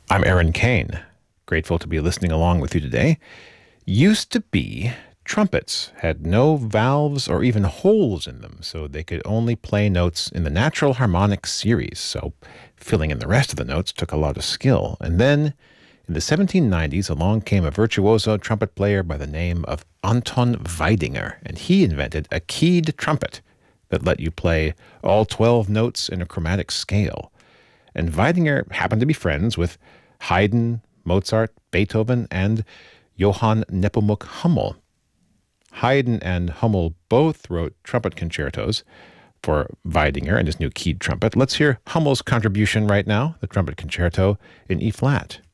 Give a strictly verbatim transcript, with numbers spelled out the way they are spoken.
I'm Aaron Kane. Grateful to be listening along with you today. Used to be, trumpets had no valves or even holes in them, so they could only play notes in the natural harmonic series, so filling in the rest of the notes took a lot of skill. And then, in the seventeen nineties, along came a virtuoso trumpet player by the name of Anton Weidinger, and he invented a keyed trumpet that let you play all twelve notes in a chromatic scale. And Weidinger happened to be friends with Haydn, Mozart, Beethoven, and Johann Nepomuk Hummel. Haydn and Hummel both wrote trumpet concertos for Weidinger and his new keyed trumpet. Let's hear Hummel's contribution right now, the trumpet concerto in E-flat.